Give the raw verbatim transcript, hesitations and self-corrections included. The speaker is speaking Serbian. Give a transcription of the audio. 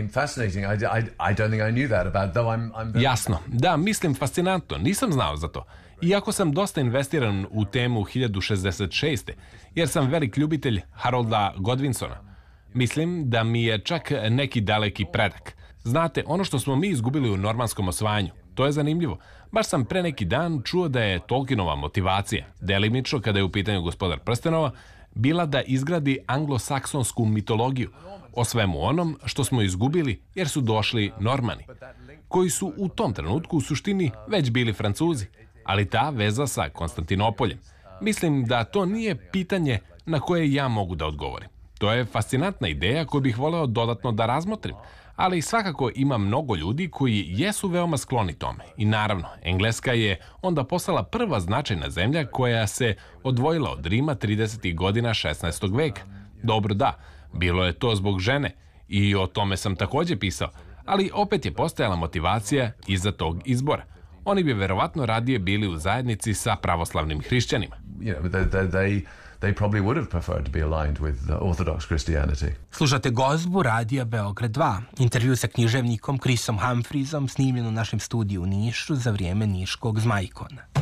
find fascinating. I, I, I don't think I knew that about, though I'm... I'm very... Jasno, da, mislim fascinantno, nisam znao za to. Iako sam dosta investiran u temu hiljadu šezdeset šeste. jer sam velik ljubitelj Harolda Godwinsona. Mislim da mi je čak neki daleki predak. Znate, ono što smo mi izgubili u normanskom osvajanju, to je zanimljivo. Baš sam pre neki dan čuo da je Tolkienova motivacija, delimično kada je u pitanju Gospodar prstenova, bila da izgradi anglosaksonsku mitologiju o svemu onom što smo izgubili jer su došli Normani, koji su u tom trenutku u suštini već bili Francuzi, ali ta veza sa Konstantinopoljem. Mislim da to nije pitanje na koje ja mogu da odgovorim. To je fascinantna ideja koju bih voleo dodatno da razmotrim, ali svakako ima mnogo ljudi koji jesu veoma skloni tome. I naravno, Engleska je onda postala prva značajna zemlja koja se odvojila od Rima tridesetih godina šesnaestog veka. Dobro da, bilo je to zbog žene i o tome sam takođe pisao, ali opet je postojala motivacija iza tog izbora. Oni bi verovatno radije bili u zajednici sa pravoslavnim hrišćanima. You know, they, they, they, they probably would have preferred to be aligned with Orthodox Christianity. Slušate Gozbu radija Beograd dva. Intervju sa književnikom Chrisom Humphreyesom snimljen u našem studiju u Nišu za vrijeme Niškog Zmajkona.